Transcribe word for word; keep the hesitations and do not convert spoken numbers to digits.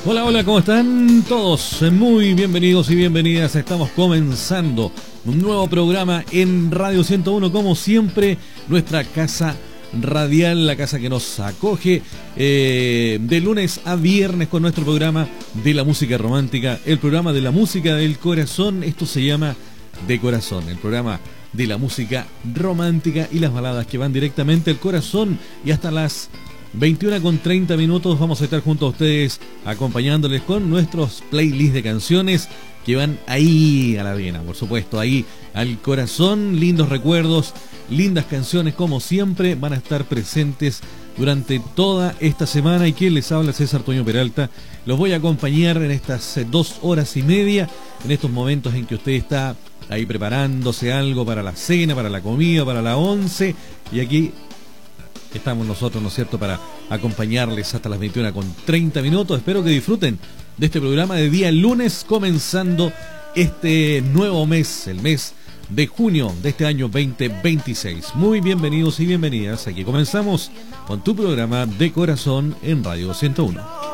Hola, hola, ¿cómo están todos? Muy bienvenidos y bienvenidas. Estamos comenzando un nuevo programa en Radio ciento uno, como siempre, nuestra casa radial, la casa que nos acoge eh, de lunes a viernes con nuestro programa de la música romántica, el programa de la música del corazón. Esto se llama De Corazón, el programa de la música romántica y las baladas que van directamente al corazón. Y hasta las veintiuna con treinta minutos vamos a estar junto a ustedes acompañándoles con nuestros playlists de canciones que van ahí a la vena, por supuesto, ahí al corazón. Lindos recuerdos, lindas canciones como siempre van a estar presentes durante toda esta semana. Y quien les habla, César Toño Peralta, los voy a acompañar en estas dos horas y media, en estos momentos en que usted está ahí preparándose algo para la cena, para la comida, para la once, y aquí estamos nosotros, ¿no es cierto?, para acompañarles hasta las veintiuna con treinta minutos. Espero que disfruten de este programa de día lunes, comenzando este nuevo mes, el mes de junio de este año veinte veintiséis. Muy bienvenidos y bienvenidas. Aquí comenzamos con tu programa De Corazón en Radio ciento uno.